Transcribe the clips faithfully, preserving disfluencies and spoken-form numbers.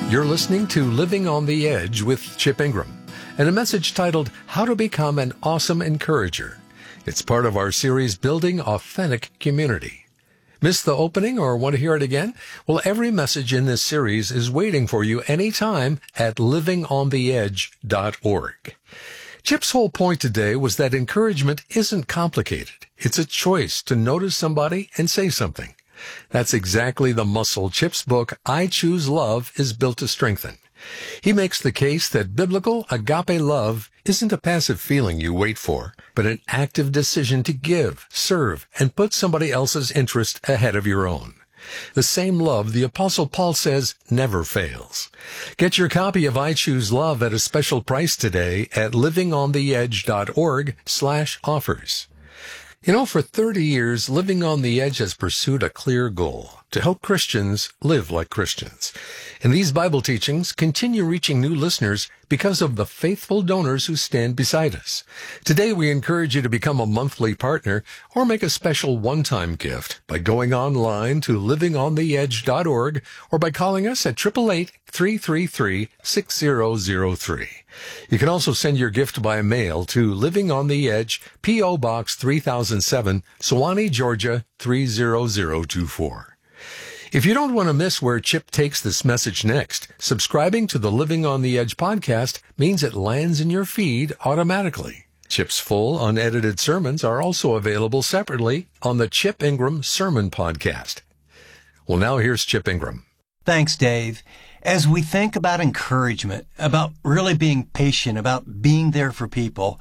You're listening to Living on the Edge with Chip Ingram, and a message titled, How to Become an Awesome Encourager. It's part of our series, Building Authentic Community. Missed the opening or want to hear it again? Well, every message in this series is waiting for you anytime at living on the edge dot org. Chip's whole point today was that encouragement isn't complicated. It's a choice to notice somebody and say something. That's exactly the muscle Chip's book, I Choose Love, is built to strengthen. He makes the case that biblical agape love isn't a passive feeling you wait for, but an active decision to give, serve, and put somebody else's interest ahead of your own. The same love the Apostle Paul says never fails. Get your copy of I Choose Love at a special price today at living on the edge dot org slash offers. You know, for thirty years, Living on the Edge has pursued a clear goal, to help Christians live like Christians. And these Bible teachings continue reaching new listeners because of the faithful donors who stand beside us. Today, we encourage you to become a monthly partner or make a special one-time gift by going online to living on the edge dot org or by calling us at eight eight eight, three three three, six zero zero three. You can also send your gift by mail to Living on the Edge, P O. Box three thousand seven, Sewanee, Georgia, three zero zero two four. If you don't want to miss where Chip takes this message next, subscribing to the Living on the Edge podcast means it lands in your feed automatically. Chip's full, unedited sermons are also available separately on the Chip Ingram Sermon Podcast. Well, now here's Chip Ingram. Thanks, Dave. As we think about encouragement, about really being patient, about being there for people,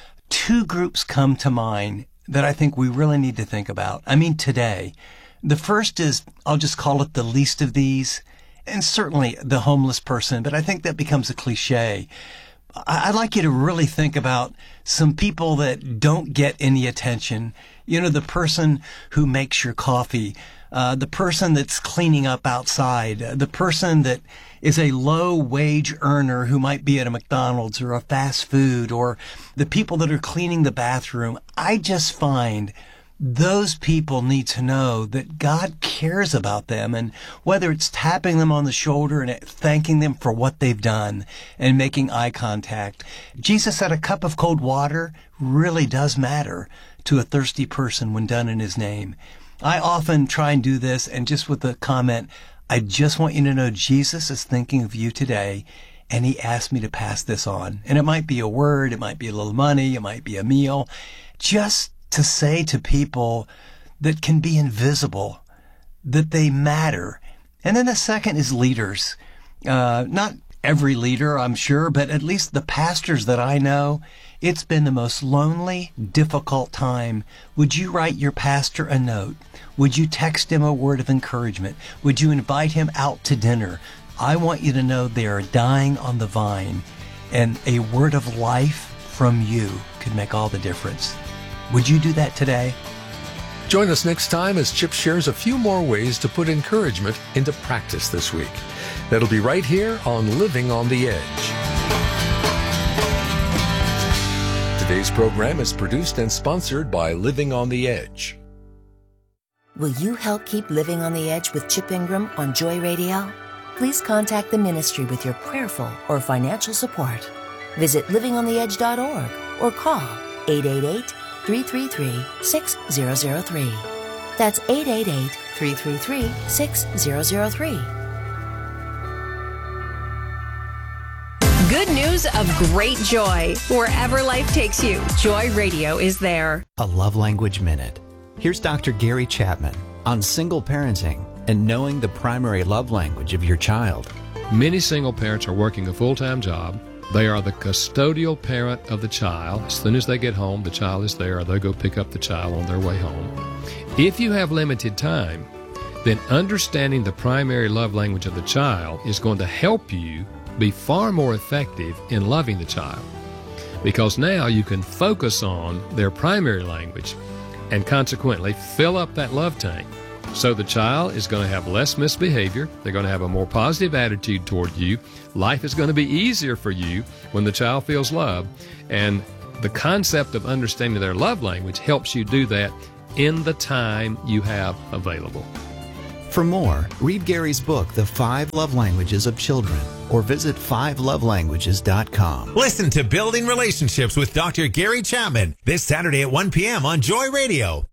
two groups come to mind that I think we really need to think about. I mean, today. The first is, I'll just call it the least of these, and certainly the homeless person, but I think that becomes a cliche. I'd like you to really think about some people that don't get any attention. You know, the person who makes your coffee, uh, the person that's cleaning up outside, uh, the person that is a low-wage earner who might be at a McDonald's or a fast food, or the people that are cleaning the bathroom. I just find those people need to know that God cares about them, and whether it's tapping them on the shoulder and thanking them for what they've done and making eye contact. Jesus said a cup of cold water really does matter to a thirsty person when done in His name. I often try and do this, and just with the comment, I just want you to know Jesus is thinking of you today, and He asked me to pass this on. And it might be a word, it might be a little money, it might be a meal. Just to say to people that can be invisible, that they matter. And then the second is leaders. Uh, not every leader, I'm sure, but at least the pastors that I know, it's been the most lonely, difficult time. Would you write your pastor a note? Would you text him a word of encouragement? Would you invite him out to dinner? I want you to know they are dying on the vine, and a word of life from you could make all the difference. Would you do that today? Join us next time as Chip shares a few more ways to put encouragement into practice this week. That'll be right here on Living on the Edge. Today's program is produced and sponsored by Living on the Edge. Will you help keep Living on the Edge with Chip Ingram on Joy Radio? Please contact the ministry with your prayerful or financial support. Visit living on the edge dot org or call eight eight eight, three three three, six zero zero three. That's eight eight eight, three three three, six zero zero three. Good news of great joy. Wherever life takes you, Joy Radio is there. A Love Language Minute. Here's Doctor Gary Chapman on single parenting and knowing the primary love language of your child. Many single parents are working a full-time job. They are the custodial parent of the child. As soon as they get home, the child is there, or they'll go pick up the child on their way home. If you have limited time, then understanding the primary love language of the child is going to help you be far more effective in loving the child, because now you can focus on their primary language and consequently fill up that love tank. So the child is going to have less misbehavior. They're going to have a more positive attitude toward you. Life is going to be easier for you when the child feels loved. And the concept of understanding their love language helps you do that in the time you have available. For more, read Gary's book, The Five Love Languages of Children, or visit five love languages dot com. Listen to Building Relationships with Doctor Gary Chapman this Saturday at one p.m. on Joy Radio.